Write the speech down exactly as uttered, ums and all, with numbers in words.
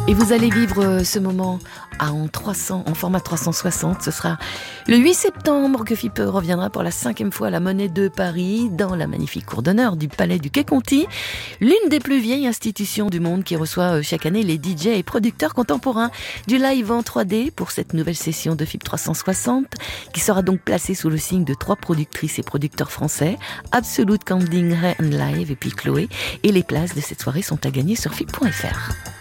Et vous allez vivre ce moment en trois cents, en format trois cent soixante. Ce sera le huit septembre que F I P reviendra pour la cinquième fois à la Monnaie de Paris, dans la magnifique cour d'honneur du Palais du Quai Conti, l'une des plus vieilles institutions du monde qui reçoit chaque année les D J et producteurs contemporains. Du live en trois D pour cette nouvelle session de F I P trois cent soixante, qui sera donc placée sous le signe de trois productrices et producteurs français, Absolute Canding, Ray and Live et puis Chloé. Et les places de cette soirée sont à gagner sur F I P point F R.